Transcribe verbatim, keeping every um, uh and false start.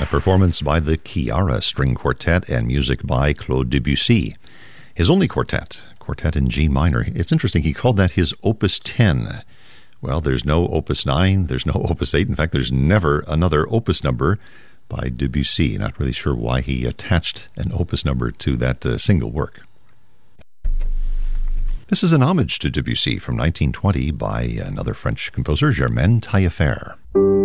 performance by the Chiara String Quartet and music by Claude Debussy. His only quartet, quartet in G minor. It's interesting, he called that his Opus ten. Well, there's no Opus nine, there's no Opus eight. In fact, there's never another Opus number by Debussy. Not really sure why he attached an Opus number to that uh, single work. This is an homage to Debussy from nineteen twenty by another French composer, Germaine Taillefer.